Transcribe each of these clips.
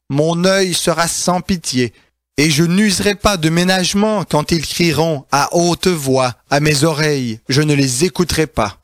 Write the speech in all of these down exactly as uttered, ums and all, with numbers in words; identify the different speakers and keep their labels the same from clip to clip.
Speaker 1: mon œil sera sans pitié, et je n'userai pas de ménagement quand ils crieront à haute voix à mes oreilles, je ne les écouterai pas.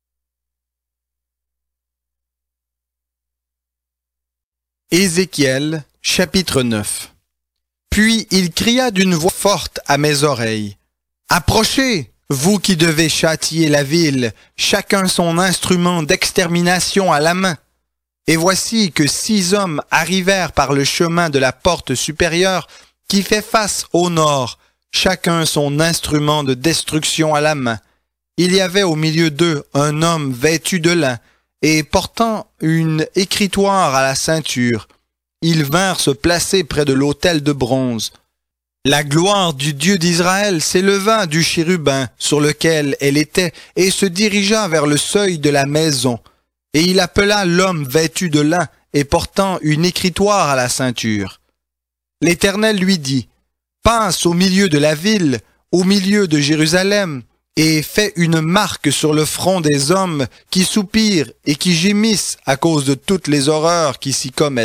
Speaker 1: Ézéchiel, chapitre neuf. Puis il cria d'une voix forte à mes oreilles. Approchez, vous qui devez châtier la ville, chacun son instrument d'extermination à la main. Et voici que six hommes arrivèrent par le chemin de la porte supérieure qui fait face au nord, chacun son instrument de destruction à la main. Il y avait au milieu d'eux un homme vêtu de lin et portant une écritoire à la ceinture. Ils vinrent se placer près de l'autel de bronze. La gloire du Dieu d'Israël s'éleva du chérubin sur lequel elle était et se dirigea vers le seuil de la maison. Et il appela l'homme vêtu de lin et portant une écritoire à la ceinture. L'Éternel lui dit, « Passe au milieu de la ville, au milieu de Jérusalem, et fais une marque sur le front des hommes qui soupirent et qui gémissent à cause de toutes les horreurs qui s'y commettent. »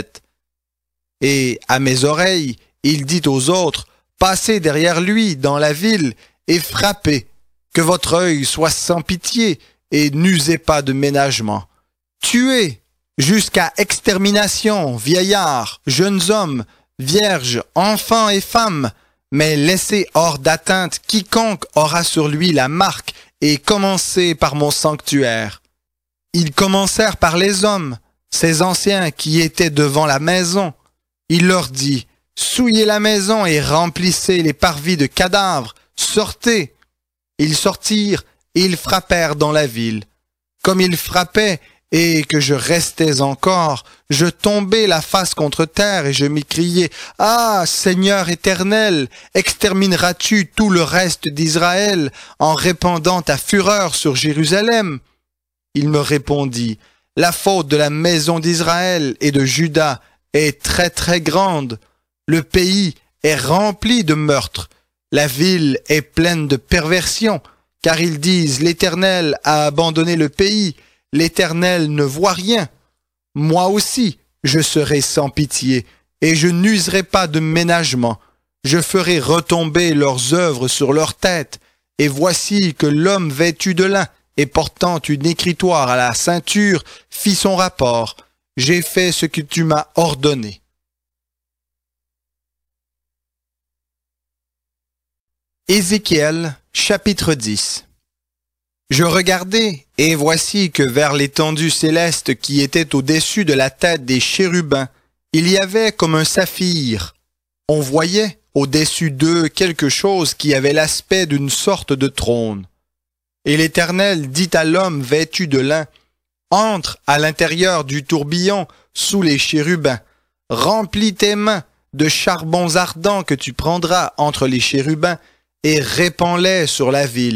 Speaker 1: Et à mes oreilles, il dit aux autres, « Passez derrière lui dans la ville et frappez, que votre œil soit sans pitié et n'usez pas de ménagement. Tuez jusqu'à extermination, vieillards, jeunes hommes, vierges, enfants et femmes, mais laissez hors d'atteinte quiconque aura sur lui la marque et commencez par mon sanctuaire. » Ils commencèrent par les hommes, ces anciens qui étaient devant la maison. Il leur dit, « Souillez la maison et remplissez les parvis de cadavres, sortez !» Ils sortirent et ils frappèrent dans la ville. Comme ils frappaient, et que je restais encore, je tombai la face contre terre et je m'écriai, « Ah, Seigneur éternel, extermineras-tu tout le reste d'Israël en répandant ta fureur sur Jérusalem ?» Il me répondit, « La faute de la maison d'Israël et de Juda est très très grande. Le pays est rempli de meurtres. La ville est pleine de perversion, car ils disent, l'Éternel a abandonné le pays. L'Éternel ne voit rien. Moi aussi, je serai sans pitié, et je n'userai pas de ménagement. Je ferai retomber leurs œuvres sur leur tête. Et voici que l'homme vêtu de lin et portant une écritoire à la ceinture fit son rapport. J'ai fait ce que tu m'as ordonné. » Ézéchiel, chapitre dix. Je regardai, et voici que vers l'étendue céleste qui était au-dessus de la tête des chérubins, il y avait comme un saphir. On voyait au-dessus d'eux quelque chose qui avait l'aspect d'une sorte de trône. Et l'Éternel dit à l'homme vêtu de lin, « Entre à l'intérieur du tourbillon sous les chérubins, remplis tes mains de charbons ardents que tu prendras entre les chérubins, et répands-les sur la ville. »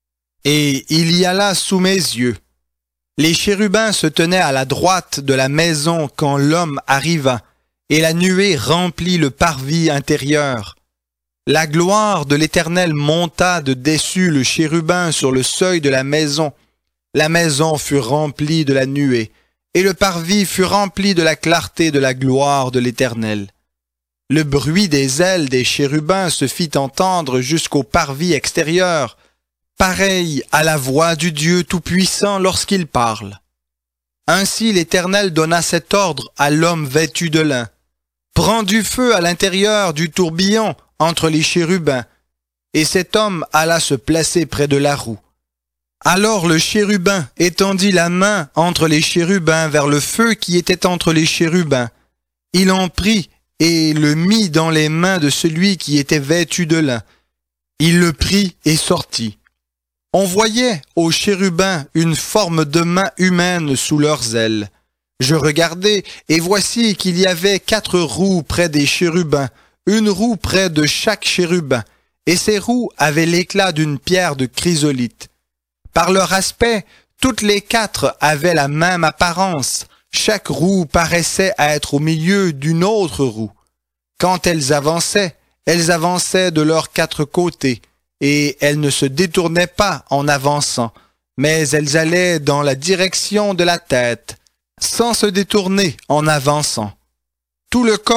Speaker 1: Et il y alla sous mes yeux. Les chérubins se tenaient à la droite de la maison quand l'homme arriva, et la nuée remplit le parvis intérieur. La gloire de l'Éternel monta de dessus le chérubin sur le seuil de la maison. La maison fut remplie de la nuée, et le parvis fut rempli de la clarté de la gloire de l'Éternel. Le bruit des ailes des chérubins se fit entendre jusqu'au parvis extérieur, pareil à la voix du Dieu Tout-Puissant lorsqu'il parle. Ainsi l'Éternel donna cet ordre à l'homme vêtu de lin. « Prends du feu à l'intérieur du tourbillon entre les chérubins. » Et cet homme alla se placer près de la roue. Alors le chérubin étendit la main entre les chérubins vers le feu qui était entre les chérubins. Il en prit et le mit dans les mains de celui qui était vêtu de lin. Il le prit et sortit. On voyait aux chérubins une forme de main humaine sous leurs ailes. Je regardai, et voici qu'il y avait quatre roues près des chérubins, une roue près de chaque chérubin, et ces roues avaient l'éclat d'une pierre de chrysolite. Par leur aspect, toutes les quatre avaient la même apparence. Chaque roue paraissait être au milieu d'une autre roue. Quand elles avançaient, elles avançaient de leurs quatre côtés, et elles ne se détournaient pas en avançant, mais elles allaient dans la direction de la tête, sans se détourner en avançant. Tout le corps